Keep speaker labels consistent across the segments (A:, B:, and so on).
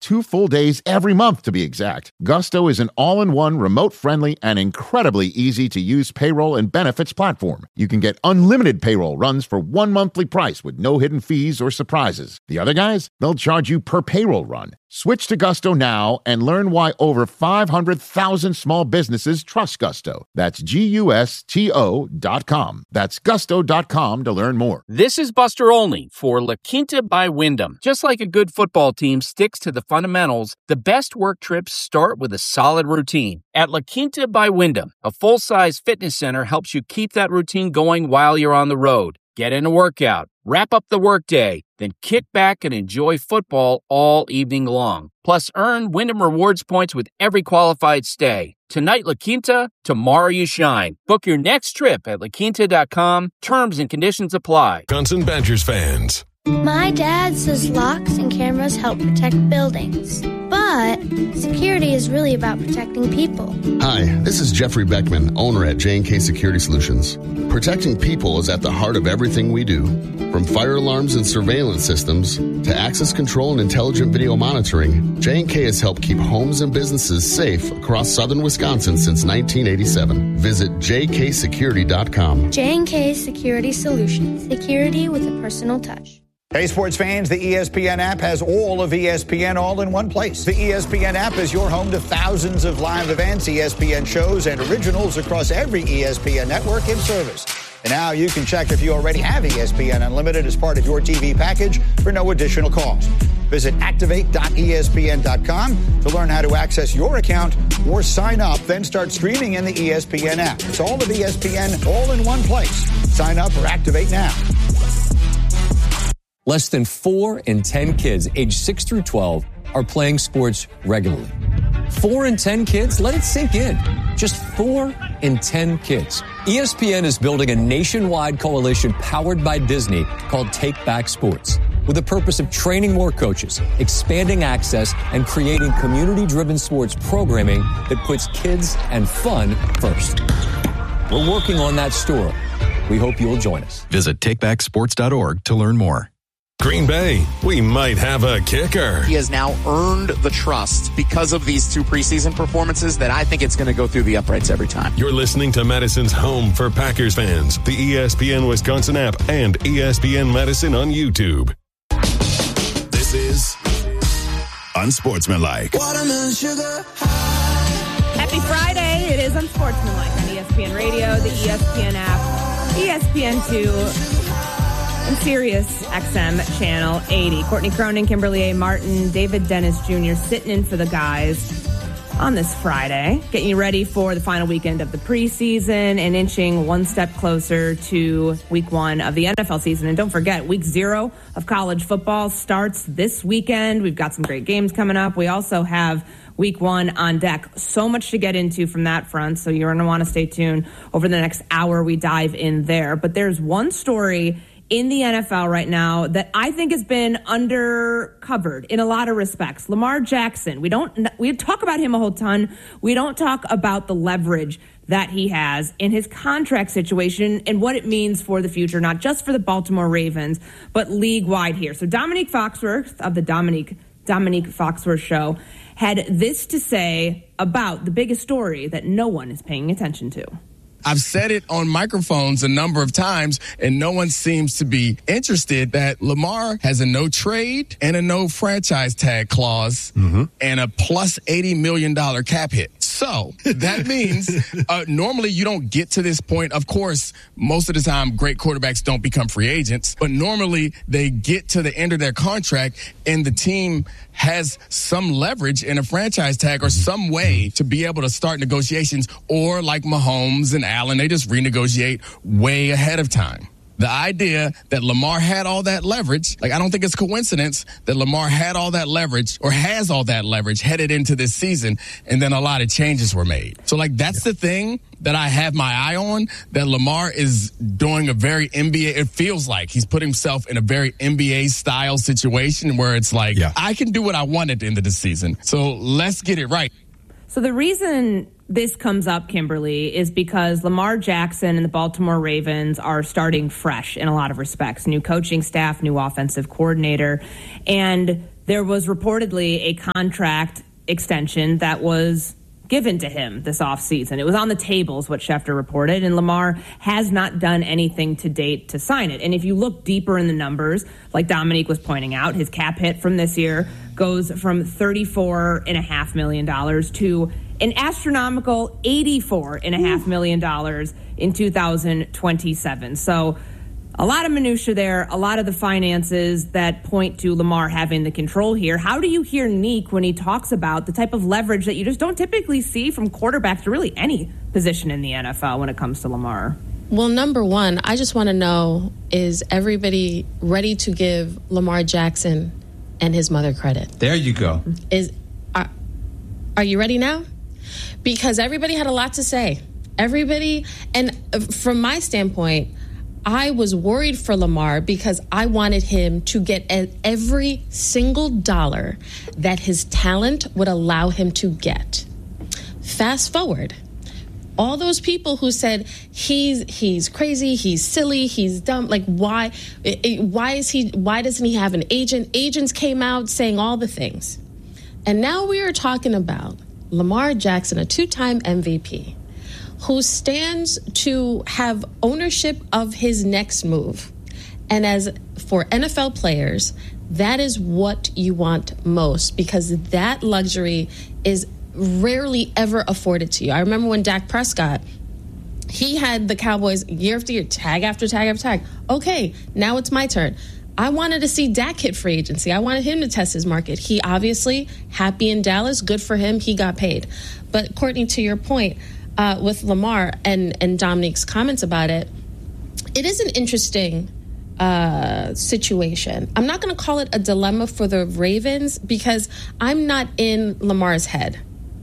A: 2 full days every month to be exact. Gusto is an all-in-one, remote-friendly, and incredibly easy-to-use payroll and benefits platform. You can get unlimited payroll runs for one monthly price with no hidden fees or surprises. The other guys, they'll charge you per payroll run. Switch to Gusto now and learn why over 500,000 small businesses trust Gusto. That's GUSTO.com. That's gusto.com to learn more.
B: This is Buster Olney for La Quinta by Wyndham. Just like a good football team sticks to the fundamentals, the best work trips start with a solid routine. At La Quinta by Wyndham, a full-size fitness center helps you keep that routine going while you're on the road. Get in a workout, wrap up the workday, then kick back and enjoy football all evening long. Plus, earn Wyndham Rewards points with every qualified stay. Tonight, La Quinta, tomorrow you shine. Book your next trip at laquinta.com. Terms and conditions apply.
C: Wisconsin Badgers fans.
D: My dad says locks and cameras help protect buildings, but security is really about protecting people.
E: Hi, this is Jeffrey Beckman, owner at J&K Security Solutions. Protecting people is at the heart of everything we do. From fire alarms and surveillance systems to access control and intelligent video monitoring, J&K has helped keep homes and businesses safe across southern Wisconsin since 1987. Visit jksecurity.com.
D: J&K Security Solutions. Security with a personal touch.
F: Hey, sports fans, the ESPN app has all of ESPN all in one place. The ESPN app is your home to thousands of live events, ESPN shows, and originals across every ESPN network in service. And now you can check if you already have ESPN Unlimited as part of your TV package for no additional cost. Visit activate.espn.com to learn how to access your account or sign up, then start streaming in the ESPN app. It's all of ESPN all in one place. Sign up or activate now.
G: Less than 4 in 10 kids aged 6 through 12 are playing sports regularly. 4 in 10 kids? Let it sink in. Just 4 in 10 kids. ESPN is building a nationwide coalition powered by Disney called Take Back Sports, with the purpose of training more coaches, expanding access, and creating community-driven sports programming that puts kids and fun first. We're working on that story. We hope you'll join us.
H: Visit takebacksports.org to learn more.
C: Green Bay, we might have a kicker.
I: He has now earned the trust because of these 2 preseason performances that I think it's going to go through the uprights every time.
C: You're listening to Madison's home for Packers fans, the ESPN Wisconsin app and ESPN Madison on YouTube.
J: This is Unsportsmanlike.
K: Watermelon sugar high. Happy Friday. It is Unsportsmanlike on ESPN Radio, the ESPN app, ESPN2, and Sirius XM Channel 80. Courtney Cronin, Kimberly A. Martin, David Dennis Jr. sitting in for the guys on this Friday, getting you ready for the final weekend of the preseason and inching one step closer to week 1 of the NFL season. And don't forget, week 0 of college football starts this weekend. We've got some great games coming up. We also have week 1 on deck. So much to get into from that front, so you're going to want to stay tuned. Over the next hour, we dive in there. But there's one story in the NFL right now that I think has been undercovered in a lot of respects. Lamar Jackson, we talk about him a whole ton. We don't talk about the leverage that he has in his contract situation and what it means for the future, not just for the Baltimore Ravens, but league-wide here. So Dominique Foxworth of the Dominique Foxworth Show had this to say about the biggest story that no one is paying attention to.
L: I've said it on microphones a number of times, and no one seems to be interested that Lamar has a no trade and a no franchise tag clause and a plus $80 million cap hit. So that means normally you don't get to this point. Of course, most of the time, great quarterbacks don't become free agents, but normally they get to the end of their contract and the team has some leverage in a franchise tag or some way to be able to start negotiations, or like Mahomes and Allen, they just renegotiate way ahead of time. The idea that Lamar had all that leverage, I don't think it's coincidence that Lamar had all that leverage or has all that leverage headed into this season, and then a lot of changes were made. So, that's the thing that I have my eye on, that Lamar is doing a very NBA, it feels like he's put himself in a very NBA-style situation where it's I can do what I want at the end of the season. So let's get it right.
K: So the reason this comes up, Kimberly, is because Lamar Jackson and the Baltimore Ravens are starting fresh in a lot of respects. New coaching staff, new offensive coordinator. And there was reportedly a contract extension that was given to him this offseason. It was on the table, is what Schefter reported, and Lamar has not done anything to date to sign it. And if you look deeper in the numbers, like Dominique was pointing out, his cap hit from this year goes from $34.5 million to an astronomical $84.5 million in 2027. So a lot of minutia there, a lot of the finances that point to Lamar having the control here. How do you hear Neek when he talks about the type of leverage that you just don't typically see from quarterbacks to really any position in the NFL when it comes to Lamar?
M: Well, number one, I just want to know, is everybody ready to give Lamar Jackson and his mother credit?
N: There you go.
M: Are you ready now? Because everybody had a lot to say. Everybody, and from my standpoint, I was worried for Lamar because I wanted him to get every single dollar that his talent would allow him to get. Fast forward. All those people who said he's crazy, he's silly, he's dumb, like why doesn't he have an agent? Agents came out saying all the things. And now we are talking about Lamar Jackson, a 2-time MVP, who stands to have ownership of his next move. And as for NFL players, that is what you want most, because that luxury is rarely ever afforded to you. I remember when Dak Prescott, he had the Cowboys year after year, tag after tag after tag. Okay, now it's my turn. I wanted to see Dak hit free agency. I wanted him to test his market. He obviously, happy in Dallas, good for him, he got paid. But Courtney, to your point, with Lamar and Dominique's comments about it, it is an interesting situation. I'm not going to call it a dilemma for the Ravens because I'm not in Lamar's head.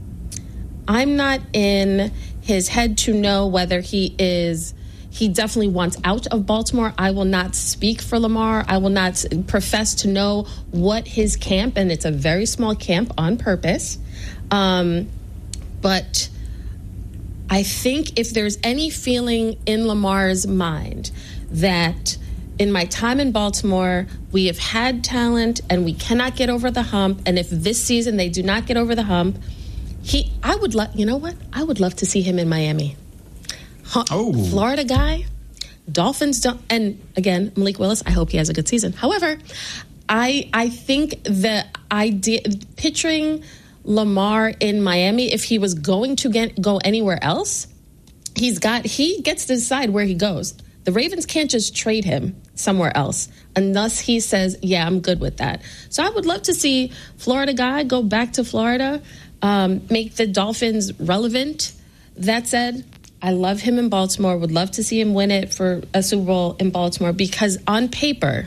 M: I'm not in his head to know whether he definitely wants out of Baltimore. I will not speak for Lamar. I will not profess to know what his camp, and it's a very small camp on purpose. But I think if there's any feeling in Lamar's mind that in my time in Baltimore, we have had talent and we cannot get over the hump, and if this season they do not get over the hump, I would love to see him in Miami. Florida guy, Dolphins don't, and again, Malik Willis, I hope he has a good season. However, I think the idea, picturing Lamar in Miami, if he was going to go anywhere else, he gets to decide where he goes. The Ravens can't just trade him somewhere else unless he says, yeah, I'm good with that. So I would love to see Florida guy go back to Florida, make the Dolphins relevant. That said, I love him in Baltimore, would love to see him win it for a Super Bowl in Baltimore, because on paper,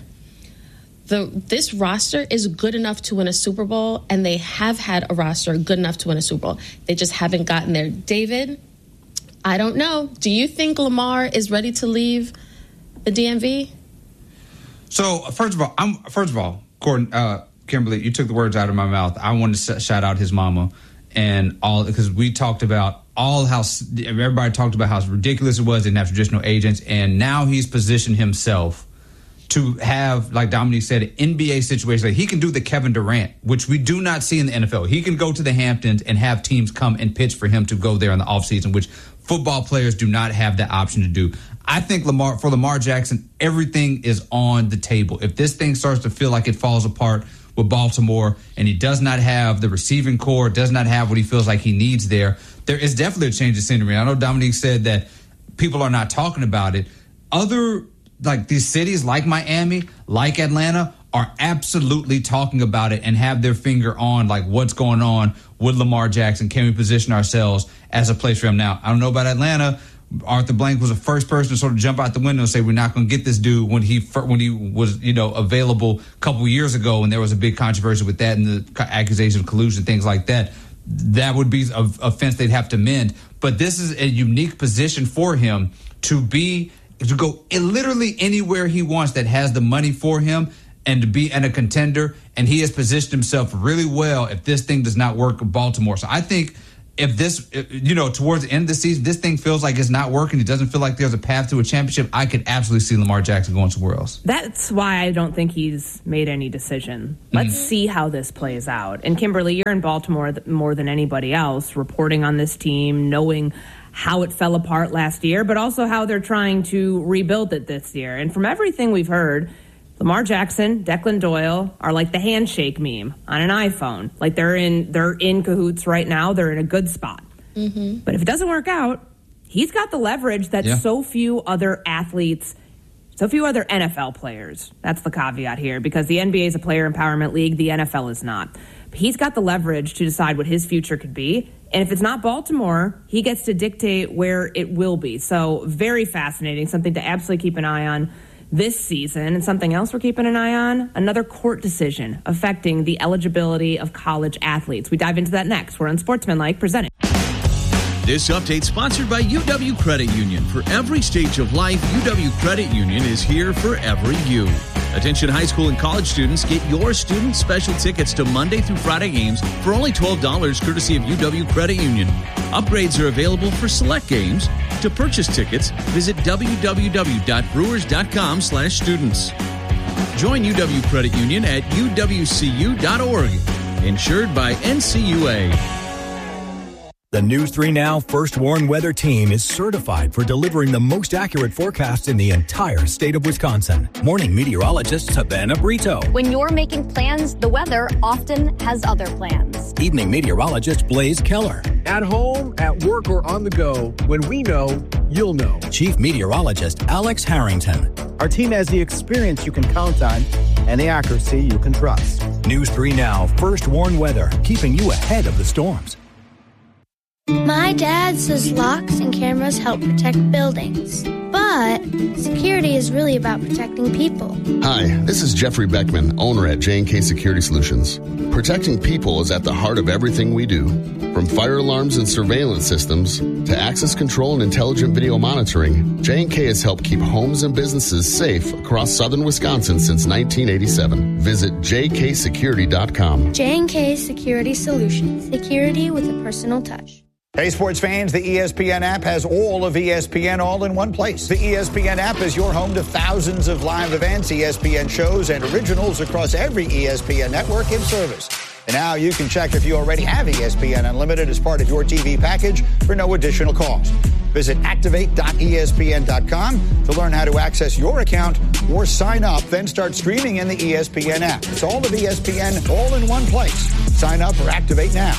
M: this roster is good enough to win a Super Bowl, and they have had a roster good enough to win a Super Bowl. They just haven't gotten there. David, I don't know. Do you think Lamar is ready to leave the DMV?
N: So first of all, Gordon, Kimberly, you took the words out of my mouth. I wanted to shout out his mama and all, because we talked about everybody talked about how ridiculous it was, didn't have traditional agents, and now he's positioned himself to have, like Dominique said, an NBA situation. Like he can do the Kevin Durant, which we do not see in the NFL. He can go to the Hamptons and have teams come and pitch for him to go there in the offseason, which football players do not have the option to do. I think for Lamar Jackson, everything is on the table. If this thing starts to feel like it falls apart with Baltimore and he does not have the receiving core, does not have what he feels like he needs there is definitely a change of scenery. I know Dominique said that people are not talking about it. Like these cities like Miami, like Atlanta, are absolutely talking about it and have their finger on like what's going on with Lamar Jackson. Can we position ourselves as a place for him? Now, I don't know about Atlanta. Arthur Blank was the first person to sort of jump out the window and say we're not going to get this dude when he was available a couple years ago, and there was a big controversy with that and the accusation of collusion, things like that. That would be an offense they'd have to mend. But this is a unique position for him to go literally anywhere he wants that has the money for him and to be a contender. And he has positioned himself really well if this thing does not work in Baltimore. So I think if this, towards the end of the season, this thing feels like it's not working, it doesn't feel like there's a path to a championship, I could absolutely see Lamar Jackson going somewhere else.
K: That's why I don't think he's made any decision. Let's see how this plays out. And Kimberly, you're in Baltimore more than anybody else, reporting on this team, knowing how it fell apart last year, but also how they're trying to rebuild it this year. And from everything we've heard, Lamar Jackson, Declan Doyle are like the handshake meme on an iPhone. Like they're in cahoots right now. They're in a good spot. Mm-hmm. But if it doesn't work out, he's got the leverage that so few other athletes, so few other NFL players. That's the caveat here, because the NBA is a player empowerment league. The NFL is not. But he's got the leverage to decide what his future could be. And if it's not Baltimore, he gets to dictate where it will be. So very fascinating, something to absolutely keep an eye on this season. And something else we're keeping an eye on, another court decision affecting the eligibility of college athletes. We dive into that next. We're on Sportsmanlike, presented.
O: This update sponsored by UW Credit Union. For every stage of life, UW Credit Union is here for every you. Attention high school and college students, get your student special tickets to Monday through Friday games for only $12 courtesy of UW Credit Union. Upgrades are available for select games. To purchase tickets, visit www.brewers.com/students. Join UW Credit Union at uwcu.org. Insured by NCUA.
P: The News 3 Now First Warn Weather Team is certified for delivering the most accurate forecasts in the entire state of Wisconsin. Morning meteorologist Savannah Brito.
Q: When you're making plans, the weather often has other plans.
P: Evening meteorologist Blaze Keller.
R: At home, at work, or on the go, when we know, you'll know.
P: Chief meteorologist Alex Harrington.
R: Our team has the experience you can count on and the accuracy you can trust.
P: News 3 Now First Warn Weather, keeping you ahead of the storms.
D: My dad says locks and cameras help protect buildings, but security is really about protecting people.
E: Hi, this is Jeffrey Beckman, owner at J&K Security Solutions. Protecting people is at the heart of everything we do. From fire alarms and surveillance systems to access control and intelligent video monitoring, J&K has helped keep homes and businesses safe across southern Wisconsin since 1987. Visit jksecurity.com.
D: J&K Security Solutions. Security with a personal touch.
F: Hey, sports fans, the ESPN app has all of ESPN all in one place. The ESPN app is your home to thousands of live events, ESPN shows, and originals across every ESPN network in service. And now you can check if you already have ESPN Unlimited as part of your TV package for no additional cost. Visit activate.espn.com to learn how to access your account or sign up, then start streaming in the ESPN app. It's all of ESPN all in one place. Sign up or activate now.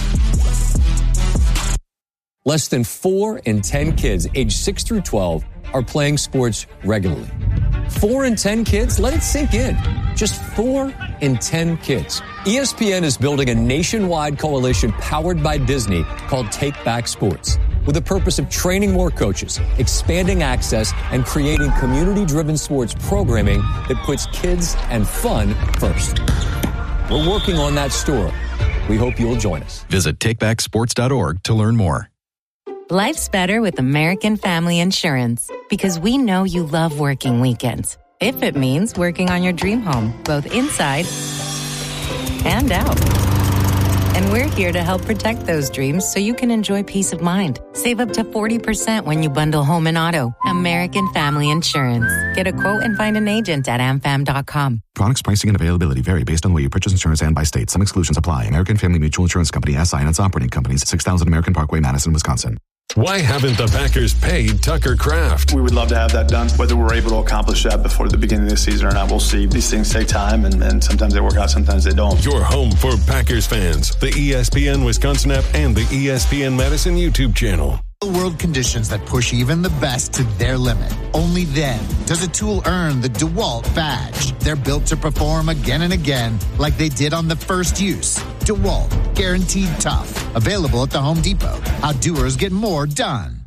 G: Less than 4 in 10 kids aged 6 through 12 are playing sports regularly. 4 in 10 kids? Let it sink in. Just 4 in 10 kids. ESPN is building a nationwide coalition powered by Disney called Take Back Sports, with the purpose of training more coaches, expanding access, and creating community-driven sports programming that puts kids and fun first. We're working on that story. We hope you'll join us.
H: Visit takebacksports.org to learn more.
S: Life's better with American Family Insurance because we know you love working weekends. If it means working on your dream home, both inside and out. And we're here to help protect those dreams so you can enjoy peace of mind. Save up to 40% when you bundle home and auto. American Family Insurance. Get a quote and find an agent at amfam.com.
H: Products, pricing, and availability vary based on the way you purchase insurance and by state. Some exclusions apply. American Family Mutual Insurance Company, SI, and its operating companies, 6000 American Parkway, Madison, Wisconsin.
C: Why haven't the Packers paid Tucker Kraft?
T: We would love to have that done. Whether we're able to accomplish that before the beginning of the season or not, we'll see. These things take time, and sometimes they work out, sometimes they don't.
C: Your home for Packers fans, the ESPN Wisconsin app and the ESPN Madison YouTube channel.
U: World conditions that push even the best to their limit. Only then does a tool earn the DeWalt badge. They're built to perform again and again like they did on the first use. DeWalt, guaranteed tough. Available at the Home Depot. How doers get more done.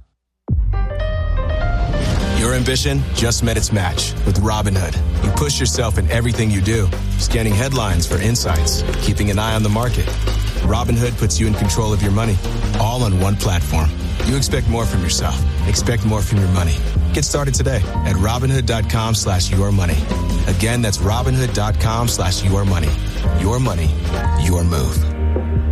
V: Your ambition just met its match with Robinhood. You push yourself in everything you do, scanning headlines for insights, keeping an eye on the market. Robinhood puts you in control of your money, all on one platform. You expect more from yourself. Expect more from your money. Get started today at Robinhood.com/yourmoney. Again, that's Robinhood.com/yourmoney. Your money, your move.